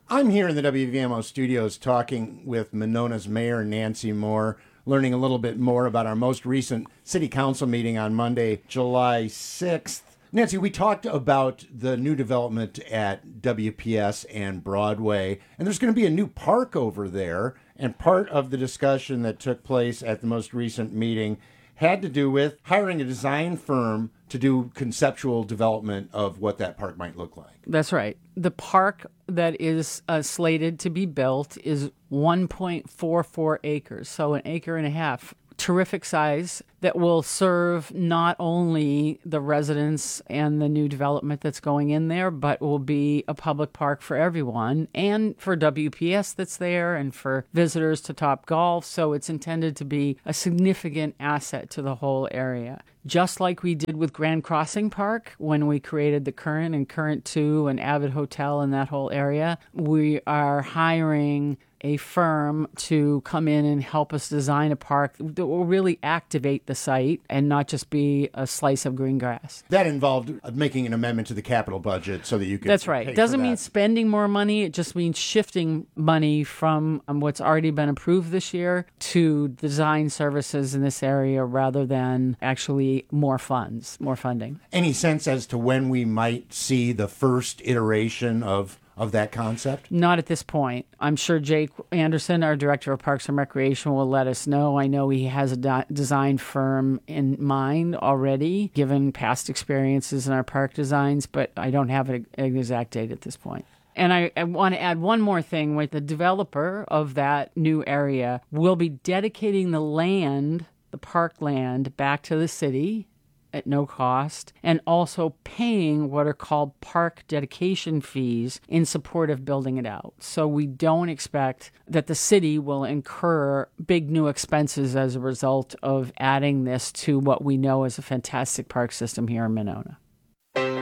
I'm here in the WVMO studios talking with Monona's Mayor, Nancy Moore, learning a little bit more about our most recent City Council meeting on Monday, July 6th. Nancy, we talked about the new development at WPS and Broadway, and there's going to be a new park over there. And part of the discussion that took place at the most recent meeting had to do with hiring a design firm to do conceptual development of what that park might look like. That's right. The park that is slated to be built is 1.44 acres, so an acre and a half. Terrific size that will serve not only the residents and the new development that's going in there, but will be a public park for everyone and for WPS that's there and for visitors to Top Golf. So it's intended to be a significant asset to the whole area. Just like we did with Grand Crossing Park when we created the Current and Current 2 and Avid Hotel in that whole area, we are hiring a firm to come in and help us design a park that will really activate the site and not just be a slice of green grass. That involved making an amendment to the capital budget so that you could. That's right. It doesn't mean spending more money. It just means shifting money from what's already been approved this year to design services in this area rather than actually more funding. Any sense as to when we might see the first iteration of that concept? Not at this point. I'm sure Jake Anderson, our Director of Parks and Recreation, will let us know. I know he has a design firm in mind already, given past experiences in our park designs, but I don't have an exact date at this point. And I want to add one more thing. With the developer of that new area will be dedicating the land, the park land, back to the city at no cost, and also paying what are called park dedication fees in support of building it out. So we don't expect that the city will incur big new expenses as a result of adding this to what we know is a fantastic park system here in Monona.